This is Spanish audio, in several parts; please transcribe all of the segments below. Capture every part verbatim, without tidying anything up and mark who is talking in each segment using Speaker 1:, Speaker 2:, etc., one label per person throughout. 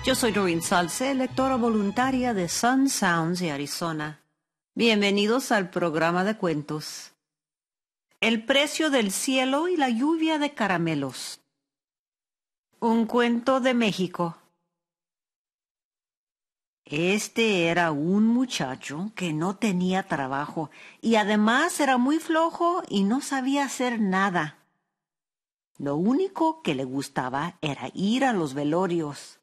Speaker 1: Yo soy Doreen Salce, lectora voluntaria de Sun Sounds de Arizona. Bienvenidos al programa de cuentos. El precio del cielo y la lluvia de caramelos. Un cuento de México. Este era un muchacho que no tenía trabajo y además era muy flojo y no sabía hacer nada. Lo único que le gustaba era ir a los velorios.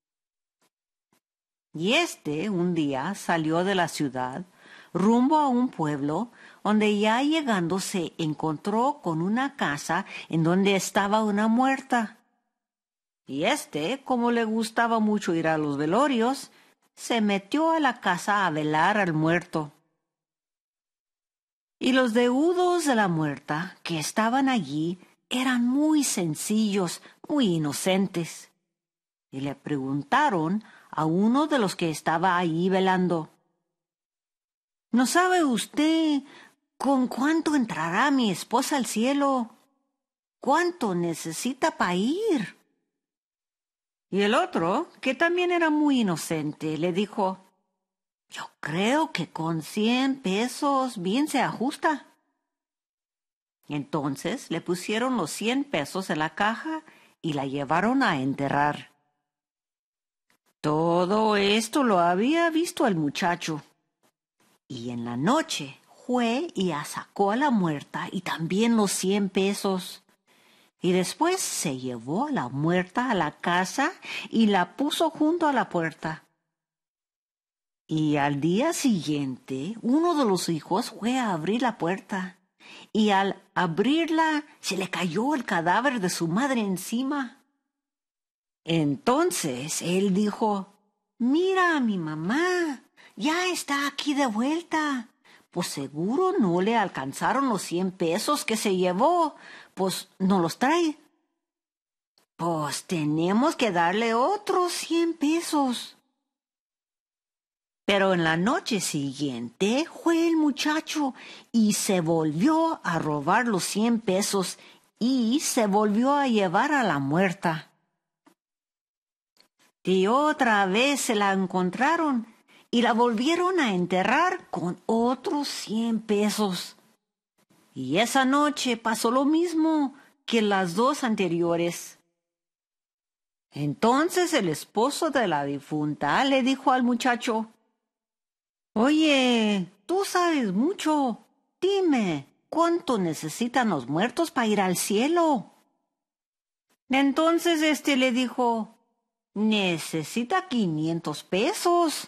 Speaker 1: Y este un día salió de la ciudad rumbo a un pueblo donde ya llegando se encontró con una casa en donde estaba una muerta. Y este, como le gustaba mucho ir a los velorios, se metió a la casa a velar al muerto. Y los deudos de la muerta que estaban allí eran muy sencillos, muy inocentes. Y le preguntaron a uno de los que estaba allí velando: ¿No sabe usted con cuánto entrará mi esposa al cielo? ¿Cuánto necesita para ir? Y el otro, que también era muy inocente, le dijo: Yo creo que con cien pesos bien se ajusta. Entonces le pusieron los cien pesos en la caja y la llevaron a enterrar. Todo esto lo había visto el muchacho. Y en la noche fue y sacó a la muerta y también los cien pesos. Y después se llevó a la muerta a la casa y la puso junto a la puerta. Y al día siguiente, uno de los hijos fue a abrir la puerta. Y al abrirla, se le cayó el cadáver de su madre encima. Entonces él dijo: Mira, mi mamá ya está aquí de vuelta. Pues seguro no le alcanzaron los cien pesos que se llevó. Pues no los trae. Pues tenemos que darle otros cien pesos. Pero en la noche siguiente fue el muchacho y se volvió a robar los cien pesos y se volvió a llevar a la muerta. Y otra vez se la encontraron y la volvieron a enterrar con otros cien pesos. Y esa noche pasó lo mismo que las dos anteriores. Entonces el esposo de la difunta le dijo al muchacho: Oye, tú sabes mucho. Dime, ¿cuánto necesitan los muertos para ir al cielo? Entonces este le dijo: Necesita quinientos pesos.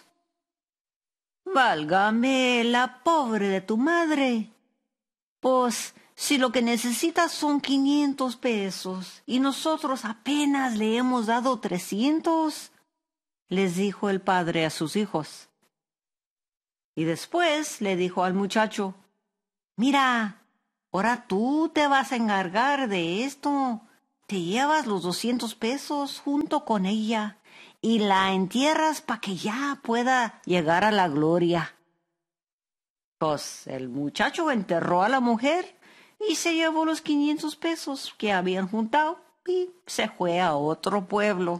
Speaker 1: Válgame la pobre de tu madre. Pues si lo que necesitas son quinientos pesos y nosotros apenas le hemos dado trescientos, les dijo el padre a sus hijos. Y después le dijo al muchacho: Mira, ahora tú te vas a encargar de esto. Te llevas los doscientos pesos junto con ella y la entierras para que ya pueda llegar a la gloria. Pues el muchacho enterró a la mujer y se llevó los quinientos pesos que habían juntado y se fue a otro pueblo.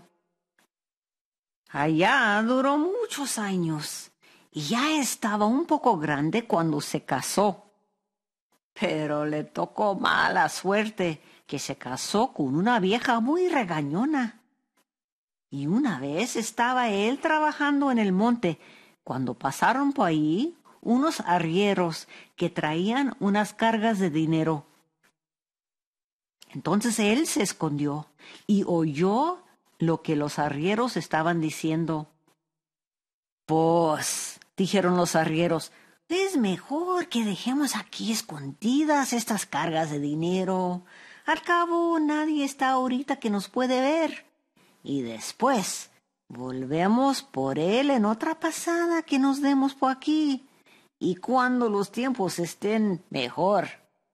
Speaker 1: Allá duró muchos años y ya estaba un poco grande cuando se casó. Pero le tocó mala suerte, que se casó con una vieja muy regañona. Y una vez estaba él trabajando en el monte cuando pasaron por ahí unos arrieros que traían unas cargas de dinero. Entonces él se escondió y oyó lo que los arrieros estaban diciendo. Pues, dijeron los arrieros, es mejor que dejemos aquí escondidas estas cargas de dinero. Al cabo, nadie está ahorita que nos puede ver. Y después volvemos por él en otra pasada que nos demos por aquí. Y cuando los tiempos estén mejor.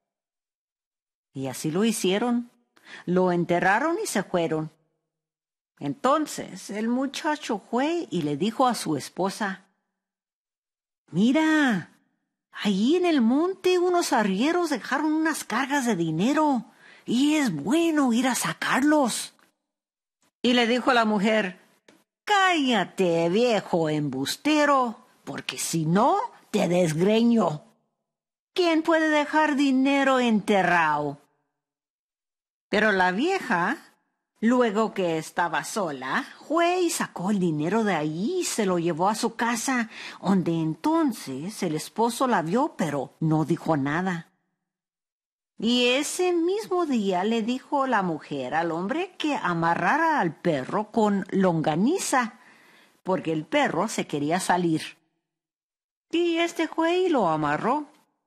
Speaker 1: Y así lo hicieron. Lo enterraron y se fueron. Entonces el muchacho fue y le dijo a su esposa: Mira, allí en el monte unos arrieros dejaron unas cargas de dinero y es bueno ir a sacarlos. Y le dijo la mujer: Cállate, viejo embustero, porque si no, te desgreño. ¿Quién puede dejar dinero enterrado? Pero la vieja, luego que estaba sola, fue y sacó el dinero de allí y se lo llevó a su casa, donde entonces el esposo la vio, pero no dijo nada. Y ese mismo día le dijo la mujer al hombre que amarrara al perro con longaniza, porque el perro se quería salir. Y este fue y lo amarró.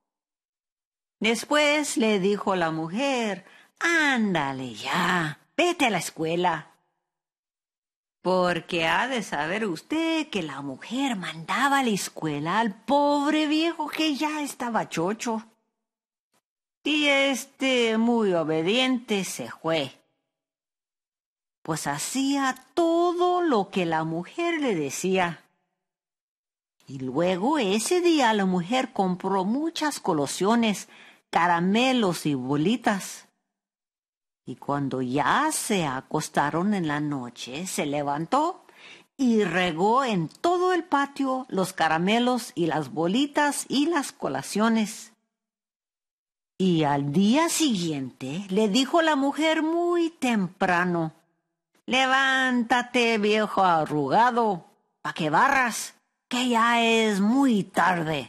Speaker 1: Después le dijo la mujer: ándale ya, vete a la escuela. Porque ha de saber usted que la mujer mandaba a la escuela al pobre viejo que ya estaba chocho. Y este, muy obediente, se fue. Pues hacía todo lo que la mujer le decía. Y luego ese día la mujer compró muchas colaciones, caramelos y bolitas. Y cuando ya se acostaron en la noche, se levantó y regó en todo el patio los caramelos y las bolitas y las colaciones. Y al día siguiente le dijo la mujer muy temprano: levántate, viejo arrugado, pa' que barras, que ya es muy tarde.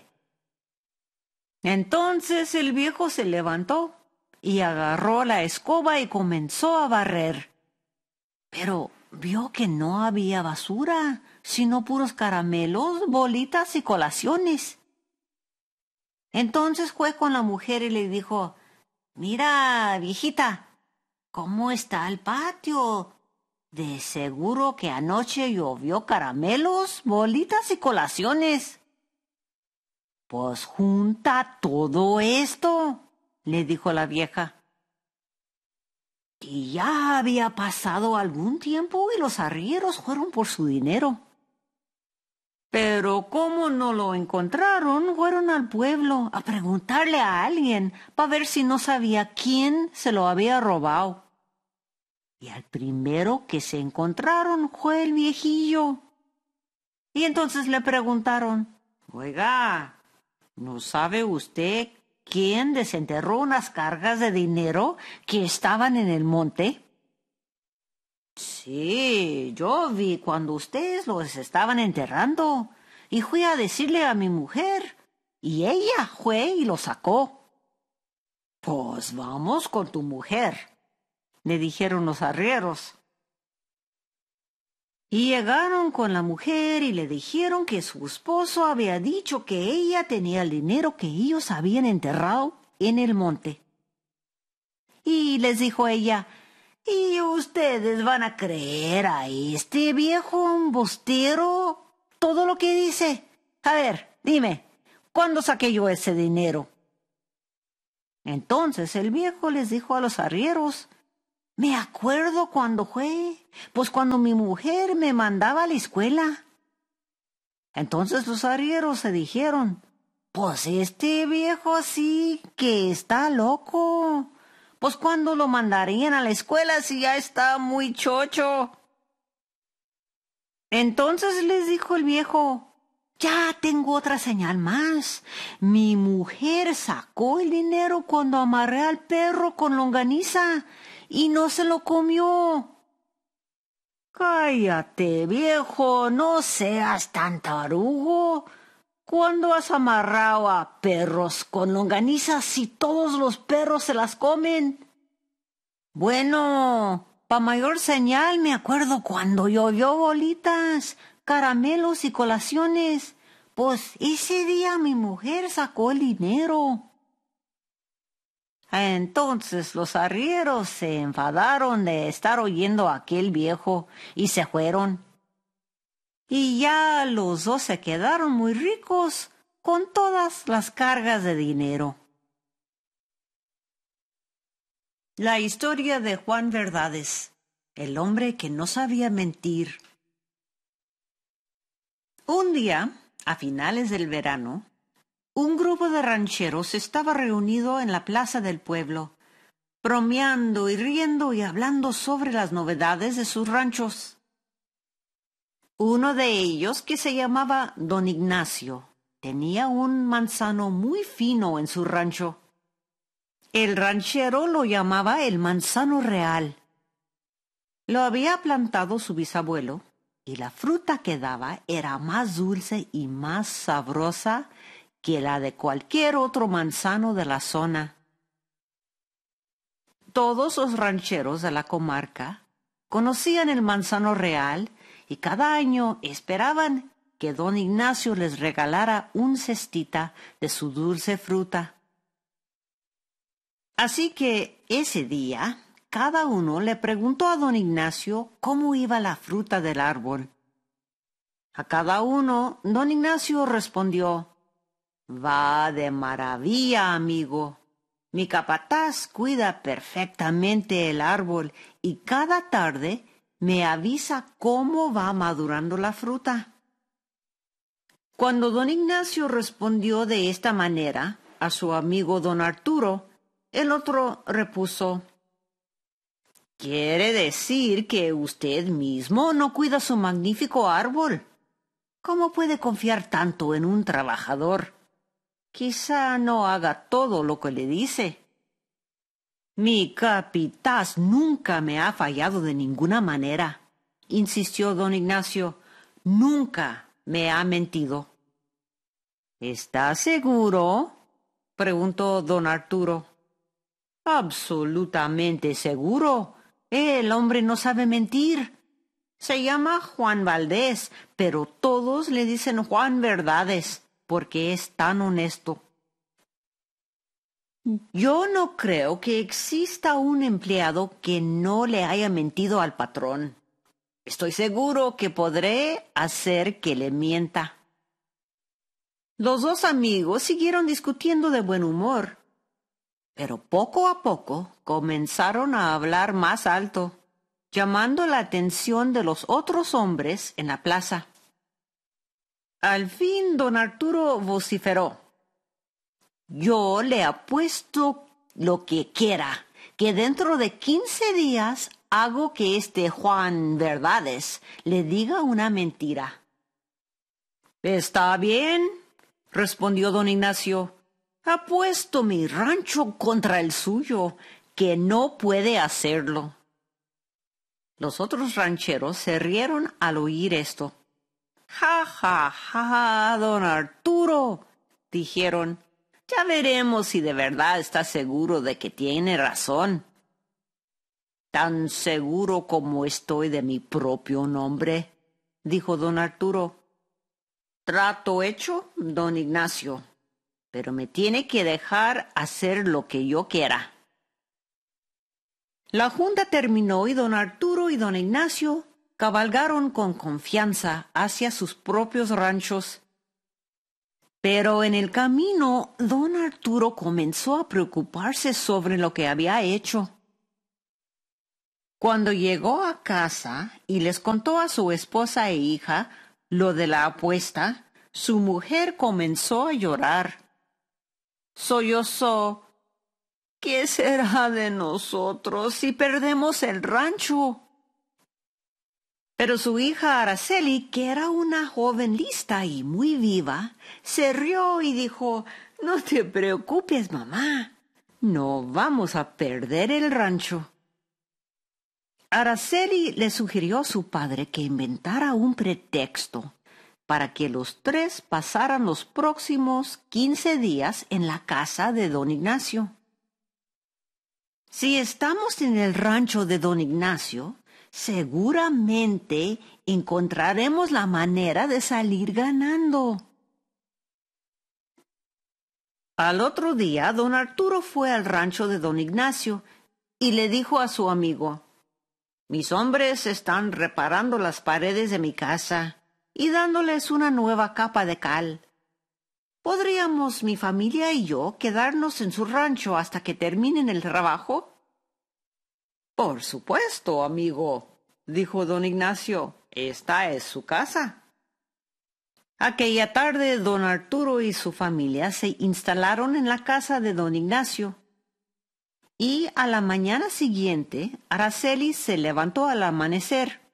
Speaker 1: Entonces el viejo se levantó y agarró la escoba y comenzó a barrer. Pero vio que no había basura, sino puros caramelos, bolitas y colaciones. Entonces fue con la mujer y le dijo: mira, viejita, ¿cómo está el patio? De seguro que anoche llovió caramelos, bolitas y colaciones. Pues junta todo esto, le dijo la vieja. Y ya había pasado algún tiempo y los arrieros fueron por su dinero. Pero como no lo encontraron, fueron al pueblo a preguntarle a alguien para ver si no sabía quién se lo había robado. Y al primero que se encontraron fue el viejillo. Y entonces le preguntaron: oiga, ¿no sabe usted quién desenterró unas cargas de dinero que estaban en el monte? Sí, yo vi cuando ustedes los estaban enterrando y fui a decirle a mi mujer y ella fue y lo sacó. Pues vamos con tu mujer, le dijeron los arrieros. Y llegaron con la mujer y le dijeron que su esposo había dicho que ella tenía el dinero que ellos habían enterrado en el monte. Y les dijo ella: ¿y ustedes van a creer a este viejo embustero todo lo que dice? A ver, dime, ¿cuándo saqué yo ese dinero? Entonces el viejo les dijo a los arrieros: me acuerdo cuando fue, pues cuando mi mujer me mandaba a la escuela. Entonces los arrieros se dijeron: pues este viejo sí que está loco. Pues ¿cuándo lo mandarían a la escuela si ya está muy chocho? Entonces les dijo el viejo: ya tengo otra señal más. Mi mujer sacó el dinero cuando amarré al perro con longaniza y no se lo comió. Cállate, viejo, no seas tan tarugo. ¿Cuándo has amarrado a perros con longaniza si todos los perros se las comen? Bueno, pa' mayor señal me acuerdo cuando llovió bolitas, caramelos y colaciones. Pues ese día mi mujer sacó el dinero. Entonces los arrieros se enfadaron de estar oyendo a aquel viejo y se fueron. Y ya los dos se quedaron muy ricos con todas las cargas de dinero. La historia de Juan Verdades, el hombre que no sabía mentir. Un día, a finales del verano, un grupo de rancheros estaba reunido en la plaza del pueblo, bromeando y riendo y hablando sobre las novedades de sus ranchos. Uno de ellos, que se llamaba Don Ignacio, tenía un manzano muy fino en su rancho. El ranchero lo llamaba el manzano real. Lo había plantado su bisabuelo, y la fruta que daba era más dulce y más sabrosa que la de cualquier otro manzano de la zona. Todos los rancheros de la comarca conocían el manzano real y cada año esperaban que don Ignacio les regalara un cestita de su dulce fruta. Así que ese día cada uno le preguntó a don Ignacio cómo iba la fruta del árbol. A cada uno don Ignacio respondió: «Va de maravilla, amigo. Mi capataz cuida perfectamente el árbol y cada tarde me avisa cómo va madurando la fruta». Cuando don Ignacio respondió de esta manera a su amigo don Arturo, el otro repuso: «Quiere decir que usted mismo no cuida su magnífico árbol. ¿Cómo puede confiar tanto en un trabajador? Quizá no haga todo lo que le dice». «Mi capataz nunca me ha fallado de ninguna manera», insistió don Ignacio. «Nunca me ha mentido». «¿Está seguro?», preguntó don Arturo. «Absolutamente seguro. El hombre no sabe mentir. Se llama Juan Valdés, pero todos le dicen Juan Verdades, porque es tan honesto». «Yo no creo que exista un empleado que no le haya mentido al patrón. Estoy seguro que podré hacer que le mienta». Los dos amigos siguieron discutiendo de buen humor, pero poco a poco comenzaron a hablar más alto, llamando la atención de los otros hombres en la plaza. Al fin don Arturo vociferó: «Yo le apuesto lo que quiera, que dentro de quince días hago que este Juan Verdades le diga una mentira». «Está bien», respondió don Ignacio. «Apuesto mi rancho contra el suyo, que no puede hacerlo». Los otros rancheros se rieron al oír esto. «Ja, ja, ja, don Arturo», dijeron. «Ya veremos si de verdad está seguro de que tiene razón». «Tan seguro como estoy de mi propio nombre», dijo don Arturo. «Trato hecho, don Ignacio, pero me tiene que dejar hacer lo que yo quiera». La junta terminó y don Arturo y don Ignacio cabalgaron con confianza hacia sus propios ranchos. Pero en el camino don Arturo comenzó a preocuparse sobre lo que había hecho. Cuando llegó a casa y les contó a su esposa e hija lo de la apuesta, su mujer comenzó a llorar. Sollozó: «¿Qué será de nosotros si perdemos el rancho?». Pero su hija Araceli, que era una joven lista y muy viva, se rió y dijo: «No te preocupes, mamá. No vamos a perder el rancho». Araceli le sugirió a su padre que inventara un pretexto para que los tres pasaran los próximos quince días en la casa de don Ignacio. «Si estamos en el rancho de don Ignacio, seguramente encontraremos la manera de salir ganando». Al otro día, don Arturo fue al rancho de don Ignacio y le dijo a su amigo: «Mis hombres están reparando las paredes de mi casa y dándoles una nueva capa de cal. ¿Podríamos mi familia y yo quedarnos en su rancho hasta que terminen el trabajo?» «Por supuesto, amigo», dijo don Ignacio. «Esta es su casa». Aquella tarde don Arturo y su familia se instalaron en la casa de don Ignacio. Y a la mañana siguiente Araceli se levantó al amanecer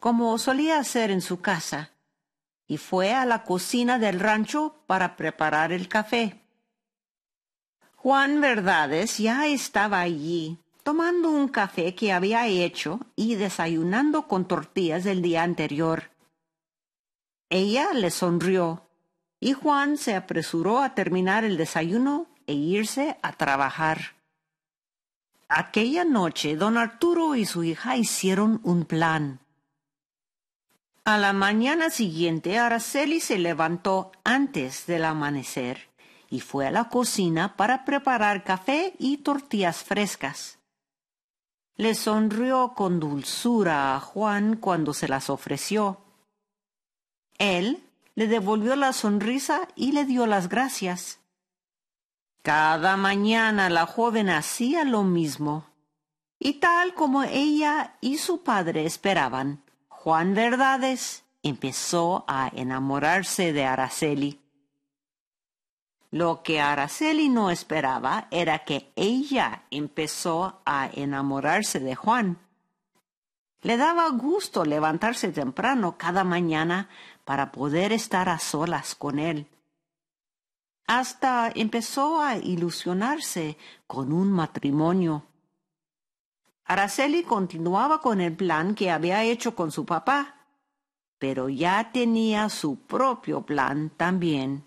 Speaker 1: como solía hacer en su casa, y fue a la cocina del rancho para preparar el café. Juan Verdades ya estaba allí, tomando un café que había hecho y desayunando con tortillas del día anterior. Ella le sonrió, y Juan se apresuró a terminar el desayuno e irse a trabajar. Aquella noche, don Arturo y su hija hicieron un plan. A la mañana siguiente, Araceli se levantó antes del amanecer y fue a la cocina para preparar café y tortillas frescas. Le sonrió con dulzura a Juan cuando se las ofreció. Él le devolvió la sonrisa y le dio las gracias. Cada mañana la joven hacía lo mismo, y tal como ella y su padre esperaban, Juan Verdades empezó a enamorarse de Araceli. Lo que Araceli no esperaba era que ella empezó a enamorarse de Juan. Le daba gusto levantarse temprano cada mañana para poder estar a solas con él. Hasta empezó a ilusionarse con un matrimonio. Araceli continuaba con el plan que había hecho con su papá, pero ya tenía su propio plan también.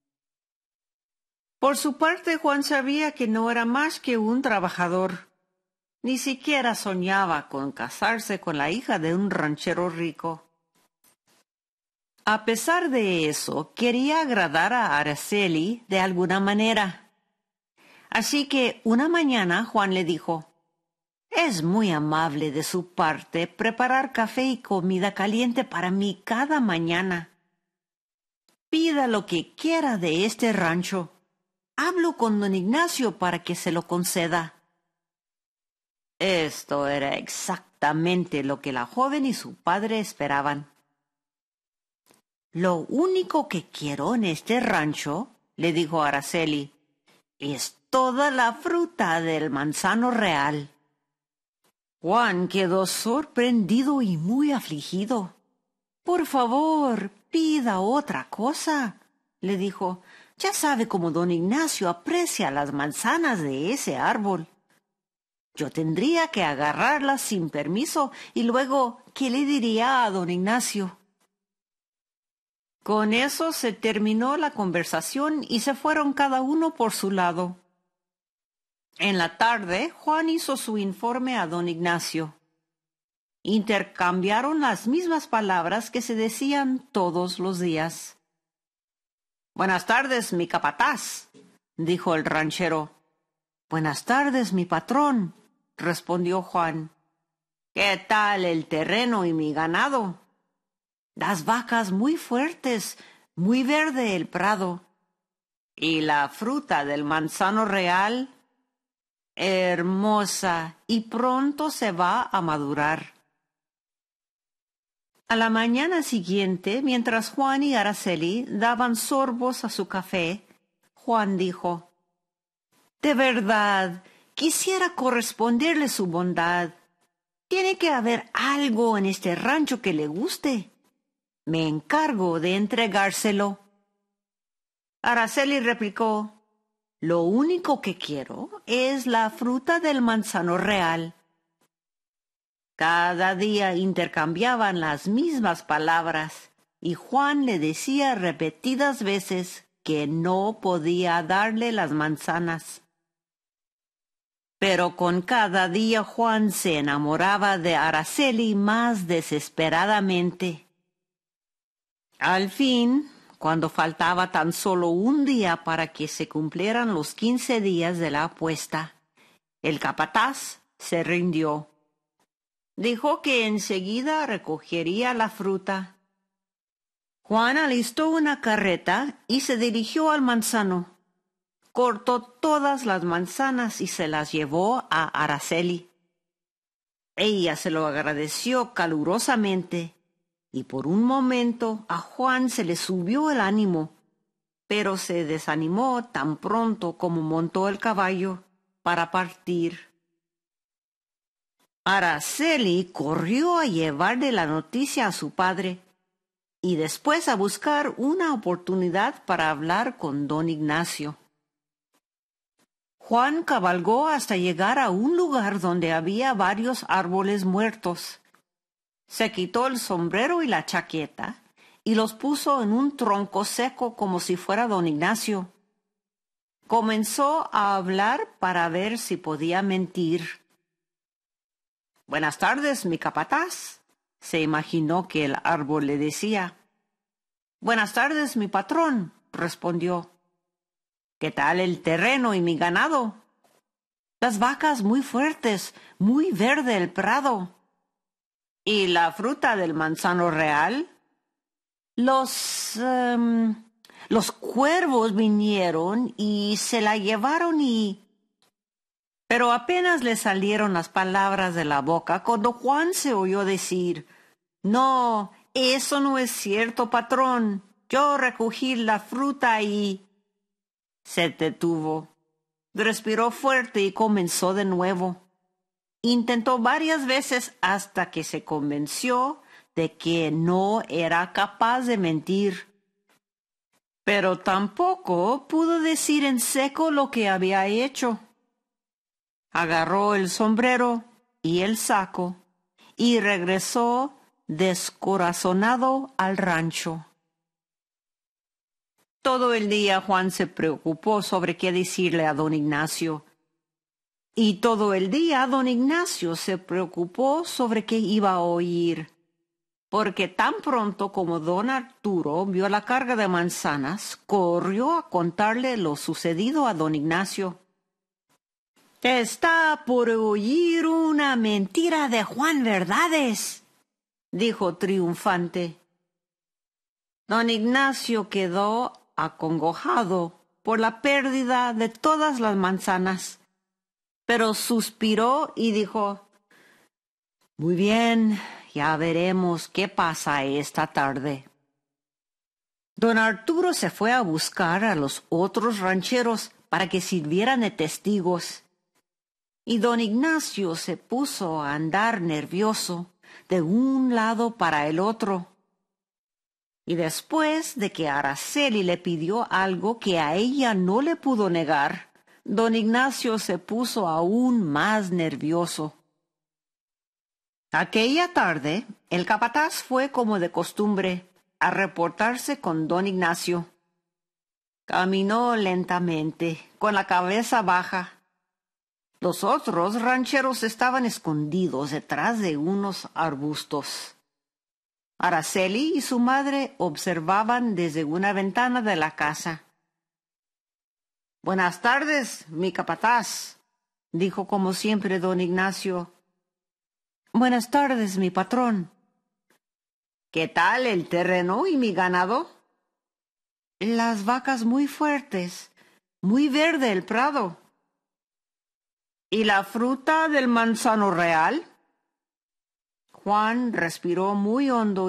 Speaker 1: Por su parte, Juan sabía que no era más que un trabajador. Ni siquiera soñaba con casarse con la hija de un ranchero rico. A pesar de eso, quería agradar a Araceli de alguna manera. Así que una mañana Juan le dijo: «Es muy amable de su parte preparar café y comida caliente para mí cada mañana. Pida lo que quiera de este rancho. Hablo con don Ignacio para que se lo conceda». Esto era exactamente lo que la joven y su padre esperaban. «Lo único que quiero en este rancho», le dijo Araceli, «es toda la fruta del manzano real». Juan quedó sorprendido y muy afligido. «Por favor, pida otra cosa», le dijo. «Ya sabe cómo don Ignacio aprecia las manzanas de ese árbol. Yo tendría que agarrarlas sin permiso y luego, ¿qué le diría a don Ignacio?». Con eso se terminó la conversación y se fueron cada uno por su lado. En la tarde, Juan hizo su informe a don Ignacio. Intercambiaron las mismas palabras que se decían todos los días. «Buenas tardes, mi capataz», dijo el ranchero. «Buenas tardes, mi patrón», respondió Juan. «¿Qué tal el terreno y mi ganado?». «Las vacas muy fuertes, muy verde el prado». «¿Y la fruta del manzano real?». «Hermosa, y pronto se va a madurar». A la mañana siguiente, mientras Juan y Araceli daban sorbos a su café, Juan dijo: «De verdad, quisiera corresponderle su bondad. Tiene que haber algo en este rancho que le guste. Me encargo de entregárselo». Araceli replicó: «Lo único que quiero es la fruta del manzano real». Cada día intercambiaban las mismas palabras y Juan le decía repetidas veces que no podía darle las manzanas. Pero con cada día Juan se enamoraba de Araceli más desesperadamente. Al fin, cuando faltaba tan solo un día para que se cumplieran los quince días de la apuesta, el capataz se rindió. Dijo que enseguida recogería la fruta. Juan alistó una carreta y se dirigió al manzano. Cortó todas las manzanas y se las llevó a Araceli. Ella se lo agradeció calurosamente y por un momento a Juan se le subió el ánimo, pero se desanimó tan pronto como montó el caballo para partir. Araceli corrió a llevarle la noticia a su padre y después a buscar una oportunidad para hablar con don Ignacio. Juan cabalgó hasta llegar a un lugar donde había varios árboles muertos. Se quitó el sombrero y la chaqueta y los puso en un tronco seco como si fuera don Ignacio. Comenzó a hablar para ver si podía mentir. «Buenas tardes, mi capataz», se imaginó que el árbol le decía. «Buenas tardes, mi patrón», respondió. «¿Qué tal el terreno y mi ganado?» «Las vacas muy fuertes, muy verde el prado». «¿Y la fruta del manzano real?» Los... Um, los cuervos vinieron y se la llevaron y... Pero apenas le salieron las palabras de la boca cuando Juan se oyó decir: «No, eso no es cierto, patrón. Yo recogí la fruta y...» Se detuvo, respiró fuerte y comenzó de nuevo. Intentó varias veces hasta que se convenció de que no era capaz de mentir. Pero tampoco pudo decir en seco lo que había hecho. Agarró el sombrero y el saco y regresó descorazonado al rancho. Todo el día Juan se preocupó sobre qué decirle a don Ignacio. Y todo el día don Ignacio se preocupó sobre qué iba a oír. Porque tan pronto como don Arturo vio la carga de manzanas, corrió a contarle lo sucedido a don Ignacio. «Está por oír una mentira de Juan Verdades», dijo triunfante. Don Ignacio quedó acongojado por la pérdida de todas las manzanas, pero suspiró y dijo: «Muy bien, ya veremos qué pasa esta tarde». Don Arturo se fue a buscar a los otros rancheros para que sirvieran de testigos. Y don Ignacio se puso a andar nervioso de un lado para el otro. Y después de que Araceli le pidió algo que a ella no le pudo negar, don Ignacio se puso aún más nervioso. Aquella tarde, el capataz fue como de costumbre a reportarse con don Ignacio. Caminó lentamente, con la cabeza baja. Los otros rancheros estaban escondidos detrás de unos arbustos. Araceli y su madre observaban desde una ventana de la casa. «Buenas tardes, mi capataz», dijo como siempre don Ignacio. «Buenas tardes, mi patrón». «¿Qué tal el terreno y mi ganado?» «Las vacas muy fuertes, muy verde el prado». «¿Y la fruta del manzano real?» Juan respiró muy hondo